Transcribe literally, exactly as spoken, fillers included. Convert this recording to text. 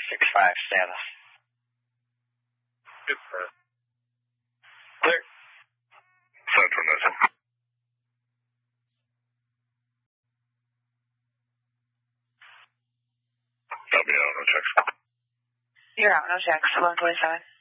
six five status. Super. Clear. Central Nessa. Copy out, no checks. You're out, no checks. eleven twenty-seven.